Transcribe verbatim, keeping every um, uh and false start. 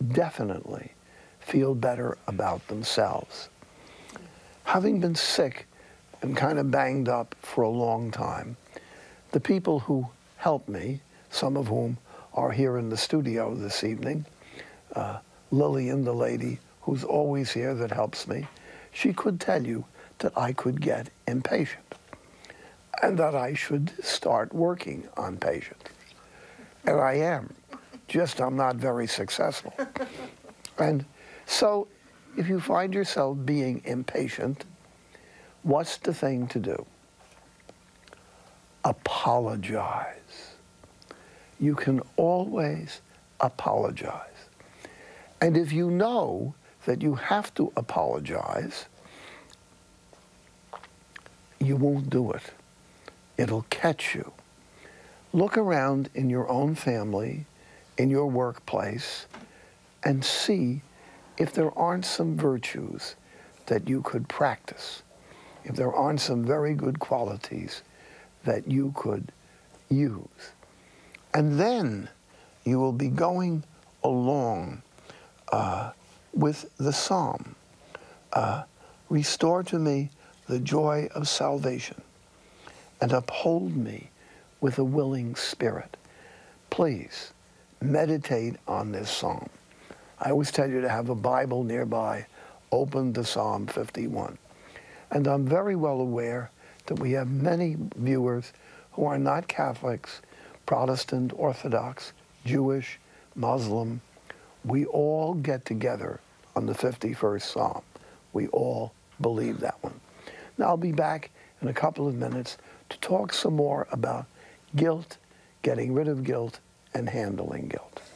definitely feel better about themselves. Having been sick and kind of banged up for a long time, the people who helped me, some of whom are here in the studio this evening, uh, Lillian, the lady who's always here that helps me, she could tell you that I could get impatient and that I should start working on patience. And I am, just I'm not very successful. And so if you find yourself being impatient, what's the thing to do? Apologize. You can always apologize. And if you know that you have to apologize, you won't do it. It'll catch you. Look around in your own family, in your workplace, and see if there aren't some virtues that you could practice, if there aren't some very good qualities that you could use. And then you will be going along uh, with the psalm, uh, restore to me the joy of salvation and uphold me with a willing spirit. Please meditate on this psalm. I always tell you to have a Bible nearby, open to Psalm fifty-one. And I'm very well aware that we have many viewers who are not Catholics, Protestant, Orthodox, Jewish, Muslim. We all get together on the fifty-first Psalm. We all believe that one. Now I'll be back in a couple of minutes to talk some more about guilt, getting rid of guilt, and handling guilt.